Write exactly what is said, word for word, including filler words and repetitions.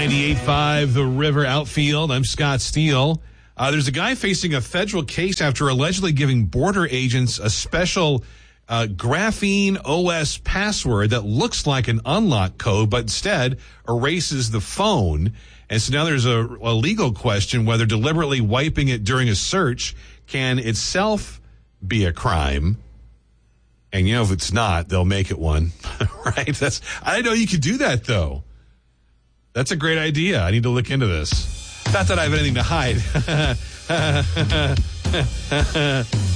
ninety-eight point five The River Outfield. I'm Scott Steele. Uh, there's a guy facing a federal case after allegedly giving border agents a special uh, graphene O S password that looks like an unlock code, but instead erases the phone. And so now there's a, a legal question whether deliberately wiping it during a search can itself be a crime. And, you know, if it's not, they'll make it one, right? That's I didn't know you could do that, though. That's a great idea. I need to look into this. Not that I have anything to hide.